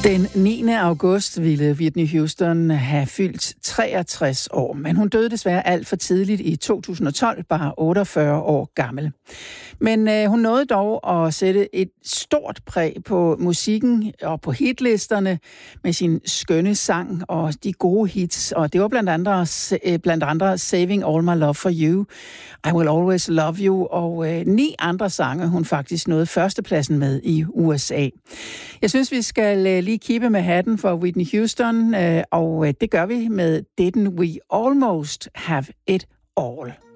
Den 9. august ville Whitney Houston have fyldt 63 år, men hun døde desværre alt for tidligt i 2012, bare 48 år gammel. Men hun nåede dog at sætte et stort præg på musikken og på hitlisterne med sin skønne sang og de gode hits. Og det var blandt andre Saving All My Love For You, I Will Always Love You og 9 andre sange, hun faktisk nåede førstepladsen med i USA. Jeg synes, vi skal lige kippe med hatten for Whitney Houston, og det gør vi med Didn't We Almost Have It All.